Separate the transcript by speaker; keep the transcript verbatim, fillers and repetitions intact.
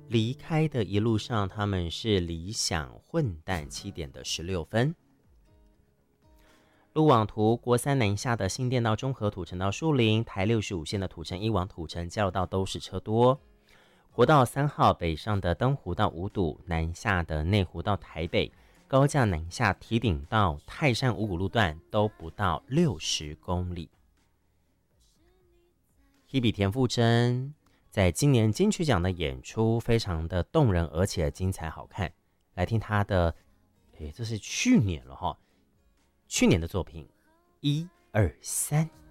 Speaker 1: 离开的一路上，他们是理想混蛋七点的十六分。路网图国三南下的新店到中和土城到树林，台六十五线的土城一往土城交流道都是车多。国道三号北上的登湖到五堵，南下的内湖到台北，高架南下堤顶到泰山五股路段都不到六十公里。Hebe 田馥甄在今年金曲奖的演出非常的动人，而且精彩好看。来听她的，诶，这是去年了哈，去年的作品，一二三。